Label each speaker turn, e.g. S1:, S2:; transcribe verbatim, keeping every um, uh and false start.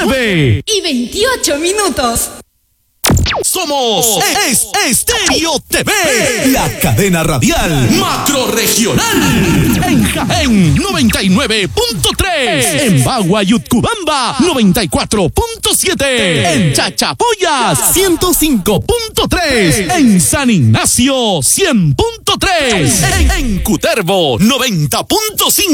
S1: nueve
S2: y veintiocho minutos.
S1: Somos Es Estéreo T V, la cadena radial macroregional. En Jaén, noventa y nueve punto tres. En Bagua y Utcubamba, noventa y cuatro punto siete. En Chachapoyas, ciento cinco punto tres. En San Ignacio, cien punto tres. En, en Cutervo, noventa punto cinco.